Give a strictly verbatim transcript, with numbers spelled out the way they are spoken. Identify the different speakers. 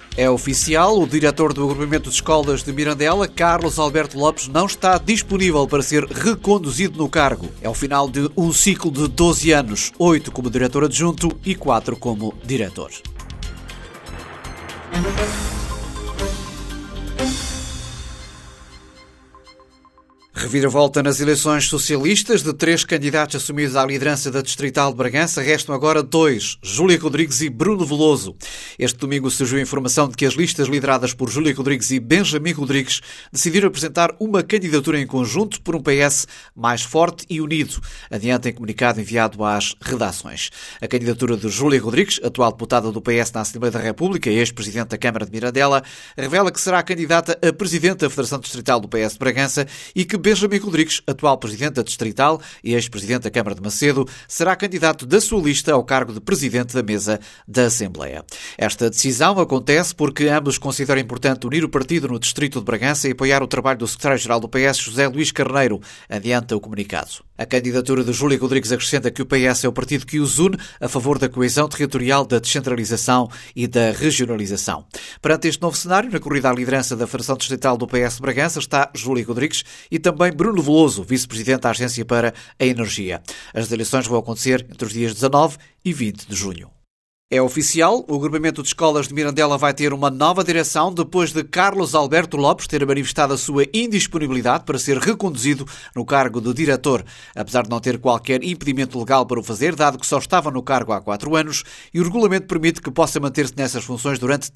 Speaker 1: É oficial, o diretor do agrupamento de escolas de Mirandela, Carlos Alberto Lopes, não está disponível para ser reconduzido no cargo. É o final de um ciclo de doze anos, oito como diretor adjunto e quatro como diretor. Reviravolta nas eleições socialistas. De três candidatos assumidos à liderança da Distrital de Bragança, restam agora dois, Júlia Rodrigues e Bruno Veloso. Este domingo surgiu a informação de que as listas lideradas por Júlia Rodrigues e Benjamin Rodrigues decidiram apresentar uma candidatura em conjunto por um P S mais forte e unido, adianta em comunicado enviado às redações. A candidatura de Júlia Rodrigues, atual deputada do P S na Assembleia da República e ex-presidente da Câmara de Mirandela, revela que será candidata a presidente da Federação Distrital do P S de Bragança e que Benjamin Rodrigues, atual presidente da Distrital e ex-presidente da Câmara de Macedo, será candidato da sua lista ao cargo de presidente da mesa da Assembleia. Esta decisão acontece porque ambos consideram importante unir o partido no distrito de Bragança e apoiar o trabalho do secretário-geral do P S, José Luís Carneiro, adianta o comunicado. A candidatura de Júlia Rodrigues acrescenta que o P S é o partido que os une a favor da coesão territorial, da descentralização e da regionalização. Perante este novo cenário, na corrida à liderança da Federação Distrital do P S de Bragança está Júlia Rodrigues e também Também Bruno Veloso, vice-presidente da Agência para a Energia. As eleições vão acontecer entre os dias dezanove e vinte de junho. É oficial, o agrupamento de escolas de Mirandela vai ter uma nova direção depois de Carlos Alberto Lopes ter manifestado a sua indisponibilidade para ser reconduzido no cargo de diretor, apesar de não ter qualquer impedimento legal para o fazer, dado que só estava no cargo há quatro anos e o regulamento permite que possa manter-se nessas funções durante